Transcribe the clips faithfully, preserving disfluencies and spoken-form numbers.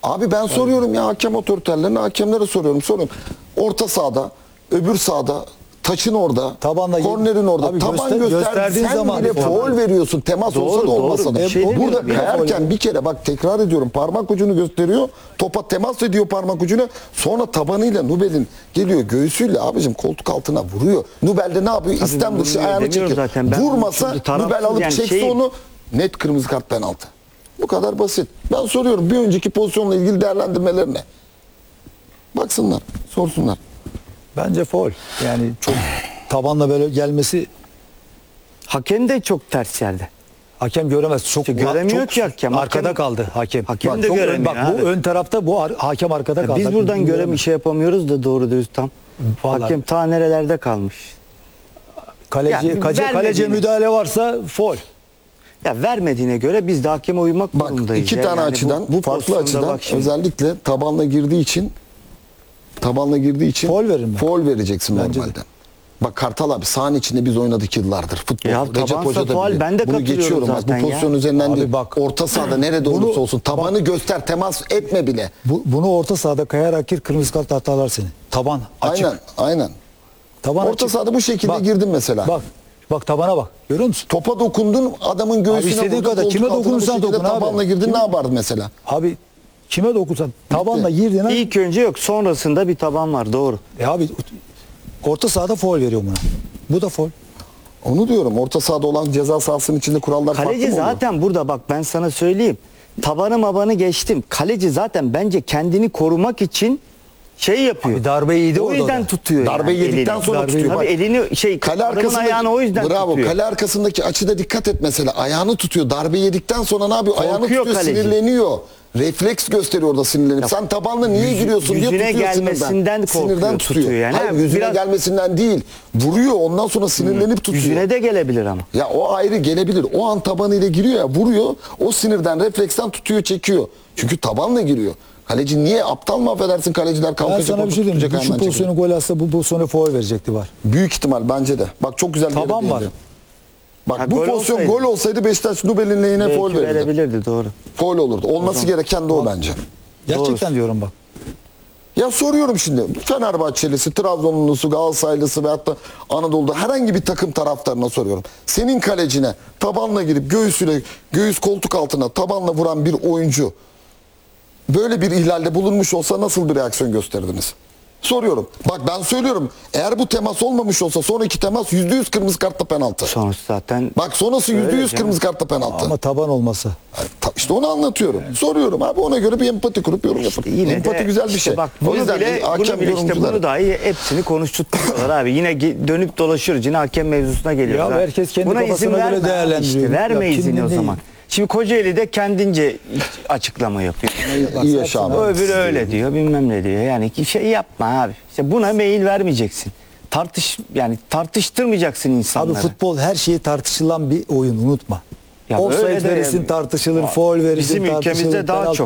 Abi ben soruyorum ya hakem otoriterlerine, hakemlere soruyorum. Soruyorum. Orta sahada, öbür sahada, taçın orada, Tabanla kornerin orada. abi Taban göster- göster, gösterdiğin sen zaman bile faul. faul veriyorsun. Temas Doğru, olsa da doğru. olmasa da. Bir şey Burada demiyorum ya. kayarken bir kere bak tekrar ediyorum parmak ucunu gösteriyor. Topa temas ediyor parmak ucuna. Sonra tabanıyla Nubel'in geliyor göğsüyle abicim koltuk altına vuruyor. Nubel de ne yapıyor? Tabii İstem dışı vurmuyor ayağını demiyorum çekiyor. zaten. Ben Vurmasa şimdi tarafsız Nubel alıp yani çekse şey- onu net kırmızı kart penaltı. Bu kadar basit. Ben soruyorum bir önceki pozisyonla ilgili değerlendirmelerine. Baksınlar, sorsunlar. Bence faul. Yani çok tabanla böyle gelmesi Hakem de çok ters yerde. hakem göremez. Çok İşte göremiyor çok ki hakem. Arkada Hakem- kaldı hakem. Hakem Bak, de çok ön- göremiyor Bak bu abi. ön tarafta bu ar- hakem arkada Ya kaldı. biz buradan görem Göremez. işe yapamıyoruz da doğru dürüst tam. Vallahi. Hakem ta nerelerde kalmış. Kaleci, Yani kaleci, vermediğini- kaleciye müdahale varsa faul. Ya vermediğine göre biz de hakeme uymak Bak durumundayız. iki ya. tane Yani bu- açıdan, bu farklı pozisyonda açıdan bak şimdi. özellikle tabanla girdiği için tabanla girdiği için Faul veririm ben. faul vereceksin Bence de. normalde. Bak Kartal abi sahanın içinde biz oynadık yıllardır futbol. Ya Recep tabansa Hoca da faul, bilir. ben de Bunu katılıyorum geçiyorum bak zaten bu ya. pozisyon üzerinden Abi değil. bak, orta sahada nerede bunu- olursa olsun tabanı göster temas etme bile. Bu, bunu orta sahada kayarak gir kırmızı kart hatalar seni. Taban açık. Aynen aynen. Taban Orta açık. sahada bu şekilde Bak, girdin mesela. Bak bak tabana bak. Görüyor musun? Topa dokundun adamın göğsüne istediğin vurdun, kadar, koltuk kime altına bu dokunursan şekilde dokun abi. tabanla girdin Kime- ne yapardın mesela? Abi kime dokunsan tabanla girdin ha. İlk önce yok, sonrasında bir taban var, doğru. E abi orta sahada faul veriyor buna. Bu da faul. Onu diyorum orta sahada olan ceza sahasının içinde kurallar farklı Kaleci mı oluyor? zaten burada bak ben sana söyleyeyim. Tabanı mabanı geçtim. Kaleci zaten bence kendini korumak için şey yapıyor. Abi darbe yedi O orada yüzden da. tutuyor. Darbe yani yedikten elini. sonra Darbe- tutuyor. Tabii Bak, elini şey Kale adamın arkasındaki, ayağını o yüzden bravo, tutuyor. kale arkasındaki açıda dikkat et mesela. Ayağını tutuyor. Darbe yedikten sonra ne yapıyor? Ayağını Korkuyor tutuyor, kaleci. sinirleniyor. Refleks gösteriyor orada sinirlenip. Sen tabanla niye yüzü- giriyorsun diye yüzüne tutuyor gelmesinden sinirden. korkuyor, Sinirden tutuyor yani. Hayır Ha, yüzüne biraz- gelmesinden değil. Vuruyor ondan sonra sinirlenip tutuyor. Yüzüne de gelebilir ama. Ya o ayrı gelebilir. O an tabanıyla giriyor ya vuruyor. O sinirden refleksten tutuyor çekiyor. Çünkü tabanla giriyor. Kaleci niye aptal mı affedersin kaleciler Ben kalkacak sana bir orada şey diyeyim. tutacak Bu şu ayağından çekecek. pozisyonu gol atsa bu pozisyonu faul verecekti var. Büyük ihtimal bence de. Bak çok güzel bir yere Taban var. değindi. Bak Ha, bu gol pozisyon olsaydı. gol olsaydı Beşiktaş Nubel'in lehine Belki faul verirdi. verebilirdi, doğru. Faul olurdu. Olması gereken de o bence. Gerçekten Doğrusu. diyorum bak. Ya soruyorum şimdi Fenerbahçelisi, Trabzonlusu, Galatasaraylısı veyahut da Anadolu'da herhangi bir takım taraftarına soruyorum. Senin kalecine tabanla girip göğsüyle göğüs koltuk altına tabanla vuran bir oyuncu böyle bir ihlalde bulunmuş olsa nasıl bir reaksiyon gösterdiniz? Soruyorum. Bak ben söylüyorum. Eğer bu temas olmamış olsa sonraki temas yüzde yüz kırmızı kartla penaltı. Sonrası zaten Bak sonrası yüzde yüz canım. kırmızı kartla penaltı. Ama taban olmasa. Ta- İşte onu anlatıyorum. Soruyorum abi ona göre bir empati kurup yorum yapın. yine empati de güzel bir işte şey. Bak O bunu yüzden bile, hakem bunu bile işte yorumcuları- bunu dahi hepsini konuşturtuyorlar abi. Yine ge- dönüp dolaşıyoruz. Yine hakem mevzusuna geliyoruz. Ya abi. herkes kendi Buna kafasına izin göre verme abi değerlendiriyor. Işte, verme Ya kim izini ne o değil. zaman. Şimdi Kocaeli de kendince açıklama yapıyor. İyi yaşa abi. Öbürü öyle diyor, bilmem ne diyor. Yani ki şey yapma abi. İşte buna mail vermeyeceksin. Tartış yani tartıştırmayacaksın insanları. Abi futbol her şeyi tartışılan bir oyun unutma. Ya öyle Offside de verirsin yani. tartışılır, Aa, faul verirsin bizim tartışılır. ülkemizde daha penaltı. çok.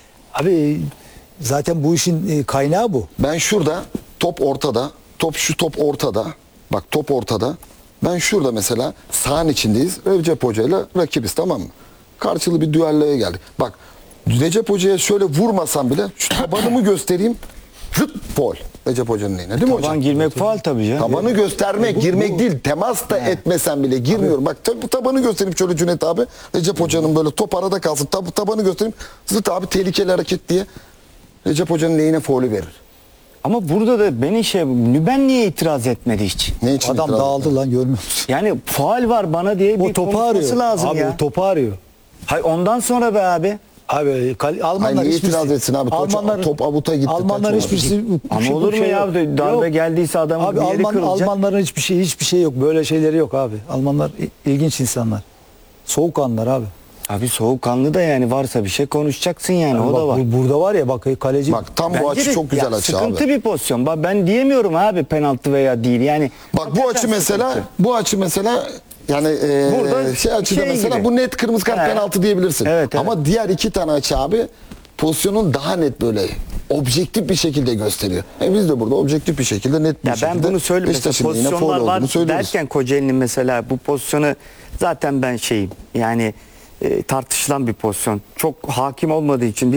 Abi zaten bu işin e, kaynağı bu. Ben şurada top ortada. Top şu top ortada. Bak top ortada. Ben şurada mesela sahanın içindeyiz. Recep Hoca ile rakibiz tamam mı? Karşılıklı bir düelloya geldik. Bak Recep Hoca'ya şöyle vurmasam bile şu tabanımı göstereyim. Hıt faul. Recep Hoca'nın neyine değil mi hocam? Taban girmek faal tabii canım. Tabanı göstermek, girmek değil. Temas da etmesen bile girmiyorum. Bak tab- tabanı göstereyim şöyle Cüneyt abi. Recep Hoca'nın böyle top arada kalsın. Tab tabanı göstereyim. Zıt abi tehlikeli hareket diye. Recep Hoca'nın neyine faulü verir. Ama burada da beni şey Nüben niye itiraz etmedi hiç? Ne için Adam itiraz dağıldı etmedi? lan görmüyor musun? Yani faal var bana diye O bir topu konuşması arıyor. lazım Abi ya. o topu arıyor. Hayır ondan sonra be abi. Abi kal- Almanlar Hayır, niye hiçbirisi- itiraz etsin abi? Toç- top avuta gitti, Almanlar taç hiçbirisi bu Ama şey- bu olur mu şey ya? yok. Darbe Yok. geldiyse adamın Abi bir yeri Alman, kırılacak. Almanların hiçbir şey hiçbir şey yok. Böyle şeyleri yok abi. Almanlar i- ilginç insanlar. Soğukkanlılar abi. Abi soğukkanlı da yani varsa bir şey konuşacaksın yani Abi o bak, da var. bu- burada var ya bak kaleci Bak tam bu Bence açı de çok güzel ya açı sıkıntı abi. bir pozisyon. Bak ben diyemiyorum abi penaltı veya değil. Yani Bak bu açı mesela sıkıntı. bu açı mesela yani e, Burada şey açıda şey mesela gibi. bu net kırmızı kart Evet. penaltı diyebilirsin. Evet, evet. Ama diğer iki tane açı abi pozisyonun daha net böyle objektif bir şekilde gösteriyor. E biz de burada objektif bir şekilde net bir ya şekilde ben bunu söyleyeyim mesela Beşiktaş'ın yine faul pozisyonlar var olduğunu söylüyoruz. derken Kocaeli'nin mesela bu pozisyonu zaten ben şeyim yani e, tartışılan bir pozisyon. Çok hakim olmadığı için